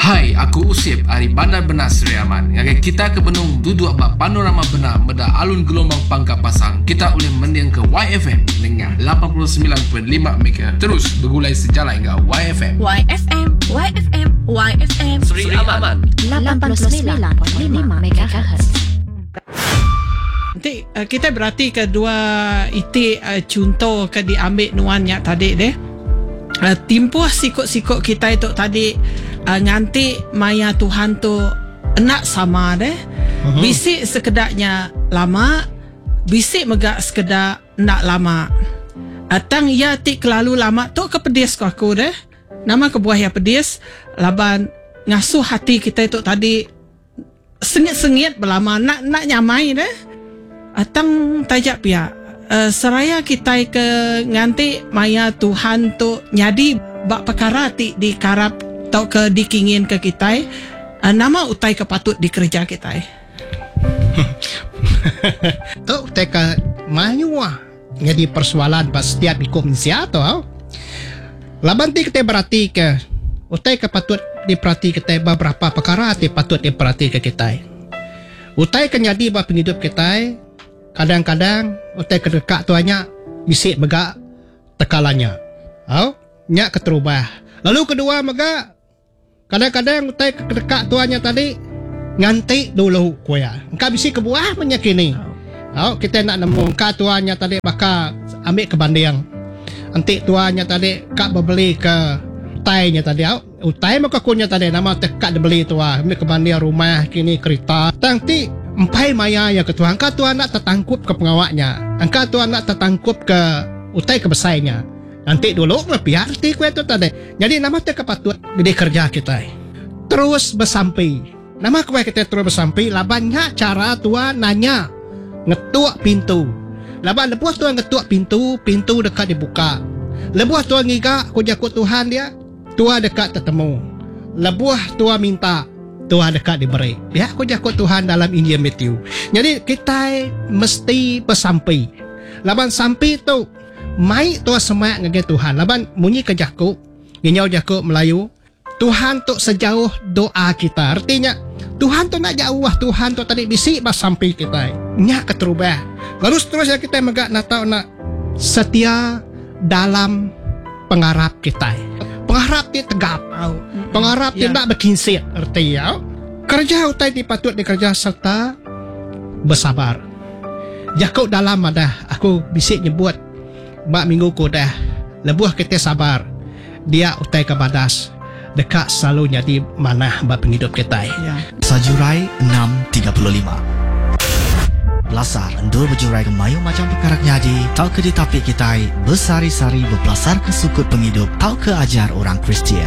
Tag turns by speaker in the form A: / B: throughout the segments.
A: Hai, aku Usip dari Bandar Benar Seri Aman. Yang kita ke Benung duduk bak panorama benar meda alun gelombang pangkap pasang. Kita boleh mendiang ke YFM dengan 89.5 MHz. Terus bergulai sejalan hingga YFM.
B: YFM
A: Seri Aman
B: 89.5 MHz.
C: Nanti kita berarti kedua itu contoh ke diambil nuannya tadi deh. Timpuh sikut-sikut kita itu tadi nganti maya Tuhan tu enak sama deh. Bisik sekedaknya lama, bisik megak sekedar nak lama. Atang ia tik kelalu lama tu kepedis ko aku deh. Nama kebuah ya pedis laban ngasuh hati kita itu tadi sengit-sengit berlama nak nyamai deh. Atang tajak pihak seraya kita ke nganti maya Tuhan tu nyadi bak perkara ti dikarap tau ke dikingin ke kita nama utai kepatut dikerja kita
D: tu utai ke mayuah jadi persoalan pas setiap ikut mensia tu laban ti kita berarti ke utai kepatut diperhati kita beberapa perkara ti patut diperhati ke kita utai ke nyadi bak penghidup kita. Kadang-kadang utai kedekak tuanya bisik megak tekalannya. Nyak keterubah. Lalu kedua megak kadang-kadang utai kedekak tuanya tadi nganti dulu kuya. Engkau bisik kebuah menyakini. Kita nak nemu engkau tuanya tadi bakal ambil ke banding. Nanti tuanya tadi kak berbeli ke utainya tadi. Utai maka kunya tadi nama tekak dibeli tua ambil ke banding rumah kini kereta. Nanti empai maya ya ke Tuhan. Engkau Tuhan nak tertangkup ke pengawaknya. Engkau Tuhan nak tertangkup ke utai kebesainya. Nanti dulu biar ti kue tu tadi. Jadi nama tu kepatut gede kerja kita. Terus bersampai. Nama kue kita terus bersampai. Labannya cara Tuhan nanya ngetuk pintu. Laban lebuah Tuhan ngetuk pintu, pintu dekat dibuka. Lebuah Tuhan ngigak kujakut Tuhan dia, Tuhan dekat tertemu. Lebuah Tuhan minta, Tuhan dekat diberi. Ya, aku jakut Tuhan dalam Injil Matthew. Jadi kita mesti bersampai. Laban sampai tu, mai Tuhan semak ngege Tuhan. Laban munyi ke jakut, ngenyau jakut Melayu. Tuhan tu sejauh doa kita. Artinya Tuhan tu nak jauh, Tuhan tu tadi bisik bersampai kita. Nyak keterubah. Lalu seterusnya kita megak nak tahu nak setia dalam pengharap kita. Pengharap dia tegap. Pengharap dia tak berkinsir. Artinya kerja utai dipatut dikerja serta bersabar. Jakut dalam ada aku bisik nyebut bak minggu ku dah lebuh kita sabar. Dia utai ke badas dekat selalu jadi mana bak penghidup kita.
E: Sajurai 6.35 Belasar endur berjurai ke mayu macam perkarak nyaji. Tau ke ditapik kita bersari-sari berbelasar ke sukut penghidup. Tau ke ajar orang Kristian.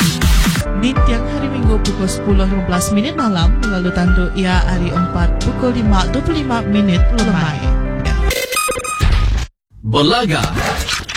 F: Di tiang hari Minggu pukul 10.15 malam. Lalu tandu ia hari 4 pukul 5.25 lemai.
A: Belaga